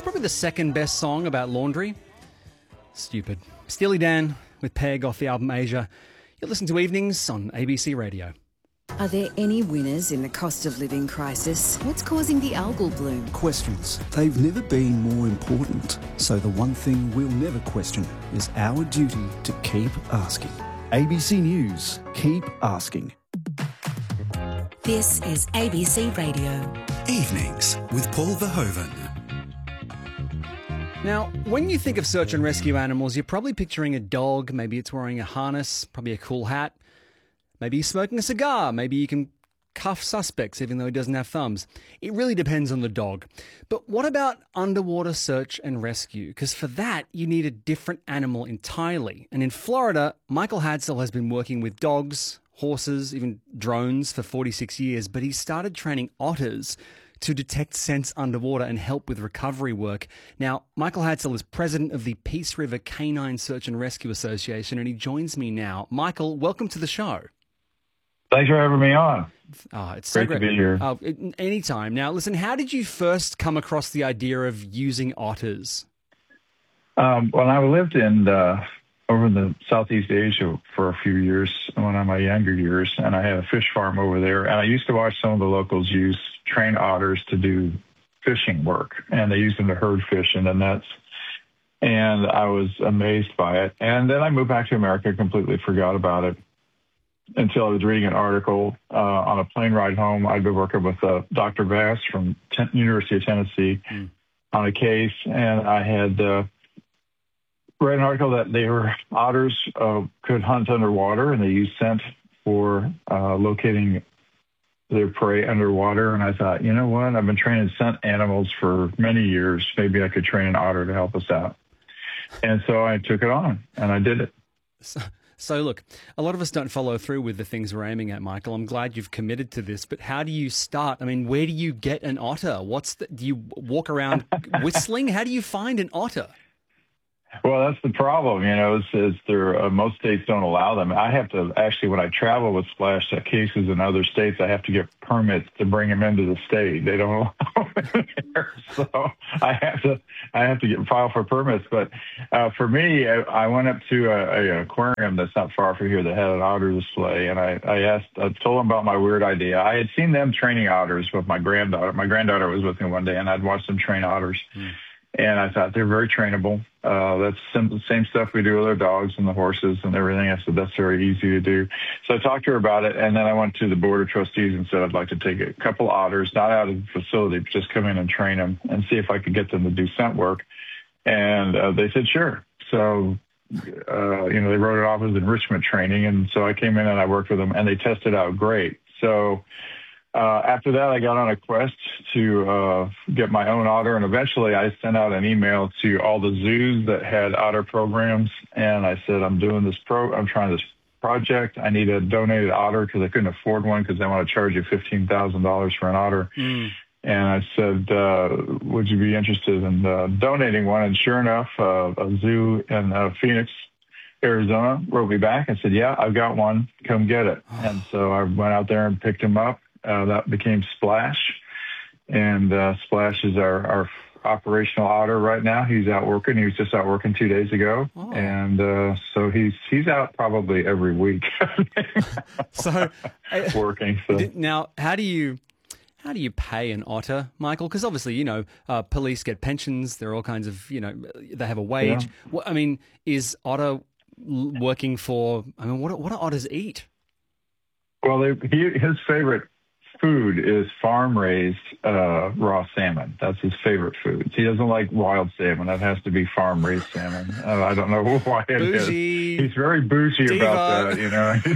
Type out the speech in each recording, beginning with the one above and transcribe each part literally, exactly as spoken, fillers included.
probably the second best song about laundry. Stupid. Steely Dan with Peg off the album Asia. You're listening to Evenings on A B C Radio. Are there any winners in the cost of living crisis? What's causing the algal bloom? Questions. They've never been more important. So the one thing we'll never question is our duty to keep asking. A B C News. Keep asking. This is A B C Radio. Evenings with Paul Verhoeven. Now, when you think of search and rescue animals, you're probably picturing a dog. Maybe it's wearing a harness, probably a cool hat. Maybe he's smoking a cigar. Maybe you can cuff suspects even though he doesn't have thumbs. It really depends on the dog. But what about underwater search and rescue? Because for that, you need a different animal entirely. And in Florida, Michael Hadsell has been working with dogs, horses, even drones for forty-six years, but he started training otters to detect scents underwater and help with recovery work. Now, Michael Hadsell is president of the Peace River Canine Search and Rescue Association, and he joins me now. Michael, welcome to the show. Thanks for having me on. Oh, it's so great, great to be here. Oh, anytime. Now, listen, how did you first come across the idea of using otters? Um, well, I lived in uh, over in the Southeast Asia for a few years, one of my younger years, and I had a fish farm over there. And I used to watch some of the locals use train otters to do fishing work, and they used them to herd fish in the nets. And I was amazed by it. And then I moved back to America, completely forgot about it until I was reading an article uh, on a plane ride home. I'd been working with uh, Doctor Vass from Ten- University of Tennessee mm. on a case, and I had uh, read an article that they were otters uh, could hunt underwater, and they use scent for uh, locating their prey underwater. And I thought, you know what? I've been training scent animals for many years. Maybe I could train an otter to help us out. And so I took it on, and I did it. So, so look, a lot of us don't follow through with the things we're aiming at, Michael. I'm glad you've committed to this, but how do you start? I mean, where do you get an otter? What's the, do you walk around whistling? How do you find an otter? Well, that's the problem, you know, is, is there, uh, most states don't allow them. I have to actually, when I travel with splash cases in other states, I have to get permits to bring them into the state. They don't allow them here. So I have to, I have to get file for permits. But uh, for me, I, I went up to a, a aquarium that's not far from here that had an otter display. And I, I asked, I told them about my weird idea. I had seen them training otters with my granddaughter. My granddaughter was with me one day, and I'd watched them train otters. Mm. And I thought they're very trainable. Uh, that's the same stuff we do with our dogs and the horses and everything. I said, that's very easy to do. So I talked to her about it, and then I went to the board of trustees and said I'd like to take a couple otters, not out of the facility, but just come in and train them and see if I could get them to do scent work. And uh, they said, sure. So, uh, you know, they wrote it off as enrichment training. And so I came in and I worked with them, and they tested out great. So Uh, after that, I got on a quest to uh, get my own otter, and eventually I sent out an email to all the zoos that had otter programs, and I said, I'm doing this pro, I'm trying this project. I need a donated otter because I couldn't afford one because they want to charge you fifteen thousand dollars for an otter. Mm. And I said, uh, would you be interested in uh, donating one? And sure enough, uh, a zoo in uh, Phoenix, Arizona wrote me back and said, yeah, I've got one. Come get it. And so I went out there and picked him up. Uh, that became Splash, and uh, Splash is our, our operational otter right now. He's out working. He was just out working two days ago, oh. and uh, so he's he's out probably every week. so working. So. Now, how do you how do you pay an otter, Michael? Because obviously, you know, uh, police get pensions. There are all kinds of, you know, they have a wage. Yeah. Well, I mean, is Otter working for? I mean, what what do otters eat? Well, they, he, his favorite food is farm-raised uh, raw salmon. That's his favorite food. He doesn't like wild salmon. That has to be farm-raised salmon. Uh, I don't know why it bougie. is. He's very bougie Diva. about that, you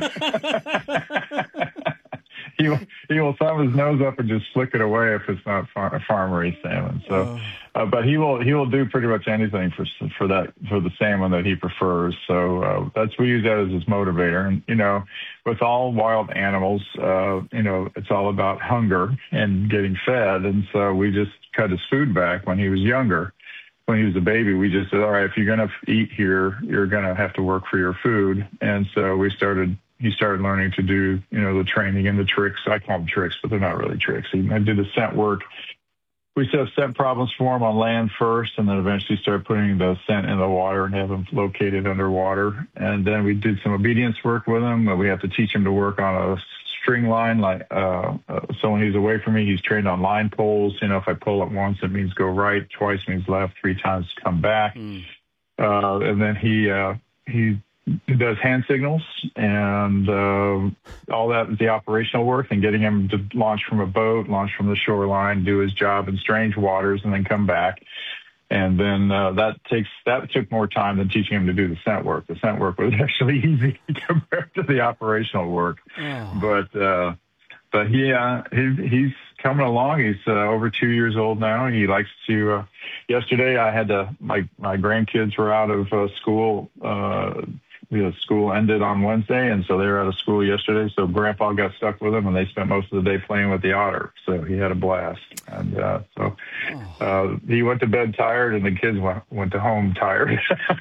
know. he, will, he will thumb his nose up and just flick it away if it's not far, farm-raised salmon. So, oh. uh, but he will he will do pretty much anything for for that for the salmon that he prefers. So uh, that's we use that as his motivator. And you know, with all wild animals, uh, you know, it's all about hunger and getting fed. And so we just cut his food back when he was younger. When he was a baby, we just said, all right, if you're going to eat here, you're going to have to work for your food. And so we started. He started learning to do, you know, the training and the tricks. I call them tricks, but they're not really tricks. He I did the scent work we set up scent problems for them on land first, and then eventually started putting the scent in the water and have them located underwater. And then we did some obedience work with them. We have to teach him to work on a string line. Like uh, uh, so when he's away from me, he's trained on line poles. You know, if I pull it once, it means go right. Twice means left. Three times come back. Mm. Uh, and then he uh, he does hand signals and uh, all that is the operational work, and getting him to launch from a boat, launch from the shoreline, do his job in strange waters, and then come back. And then uh, that takes that took more time than teaching him to do the scent work. The scent work was actually easy compared to the operational work. Oh. But uh, but he, uh, he he's coming along. He's uh, over two years old now. He likes to. Uh, yesterday, I had to. My my grandkids were out of uh, school. Uh, The school ended on Wednesday, and so they were out of school yesterday. So Grandpa got stuck with them, and they spent most of the day playing with the otter. So he had a blast. And uh, so uh, he went to bed tired, and the kids went, went to home tired.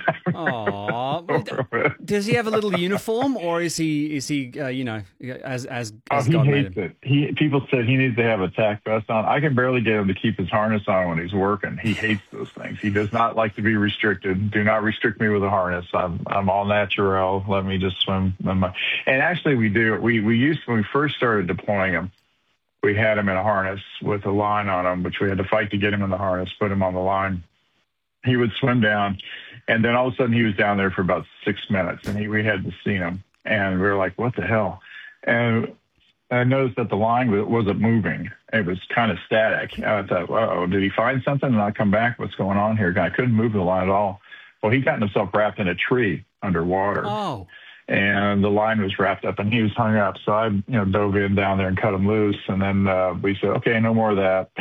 Aww. Does he have a little uniform, or is he is he uh, you know as as, as oh, God he made hates him? it. He people said he needs to have a tack vest on. I can barely get him to keep his harness on when he's working. He hates those things. He does not like to be restricted. Do not restrict me with a harness. I'm I'm all natural. Let me just swim. And actually, we do. We we used when we first started deploying him, we had him in a harness with a line on him, which we had to fight to get him in the harness, put him on the line. He would swim down, and then all of a sudden he was down there for about six minutes, and he, we had to see him, and we were like, "What the hell?" And I noticed that the line wasn't moving; it was kind of static. And I thought, "Oh, did he find something and not come back? What's going on here?" I couldn't move the line at all. Well, he got himself wrapped in a tree underwater. Oh. And the line was wrapped up, and he was hung up. So I, you know, dove in down there and cut him loose. And then uh, we said, okay, no more of that.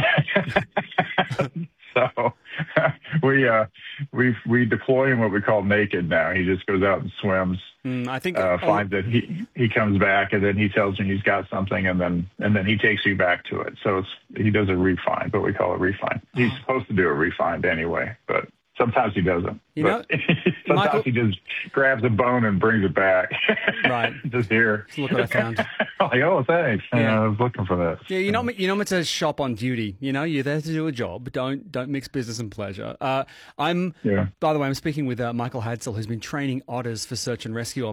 So we uh, we we deploy him what we call naked now. He just goes out and swims. Mm, I think uh, oh. finds it. He he comes back, and then he tells me he's got something, and then and then he takes you back to it. So it's he does a refine, but we call it refine. He's oh. supposed to do a refine anyway, but. Sometimes he doesn't. You know, sometimes Michael, he just grabs a bone and brings it back. Right. Just here. Look what I found. Like, oh, thanks. Yeah. Yeah, I was looking for that. Yeah, you're not, you're not meant to shop on duty. You know, you're there to do a job. Don't don't mix business and pleasure. Uh, I'm, yeah. By the way, I'm speaking with uh, Michael Hadsell, who's been training otters for search and rescue